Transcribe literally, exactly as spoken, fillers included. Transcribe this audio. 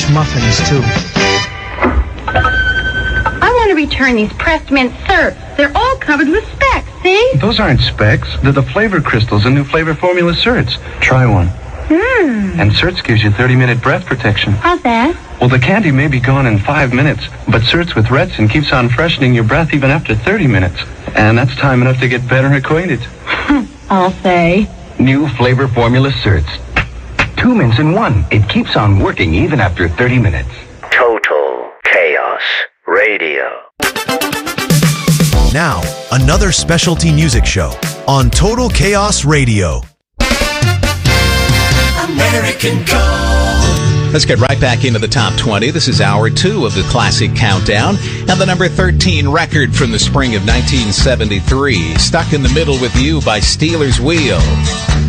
muffins, too. I want to return these pressed mint syrups. They're all covered with specks, see? Those aren't specks. They're the flavor crystals in new flavor formula certs. Try one. Hmm. And certs gives you thirty-minute breath protection. How's that? Well, the candy may be gone in five minutes, but certs with Retsin keeps on freshening your breath even after thirty minutes. And that's time enough to get better acquainted. I'll say. New flavor formula certs. Two mints in one. It keeps on working even after thirty minutes. Total Chaos Radio. Now, another specialty music show on Total Chaos Radio. American Gold. Let's get right back into the top twenty. This is hour two of the Classic Countdown. And the number thirteen record from the spring of nineteen seventy-three, Stuck in the Middle with You by Stealers Wheel.